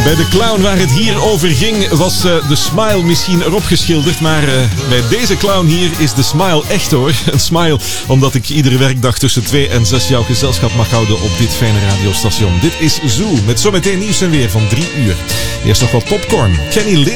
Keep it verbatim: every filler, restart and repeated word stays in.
Bij de clown waar het hier over ging was uh, de smile misschien erop geschilderd. Maar uh, bij deze clown hier is de smile echt hoor. Een smile omdat ik iedere werkdag tussen twee en zes jouw gezelschap mag houden op dit fijne radiostation. Dit is Zoo met zometeen nieuws en weer van drie uur. Eerst nog wat popcorn. Kenny Lin.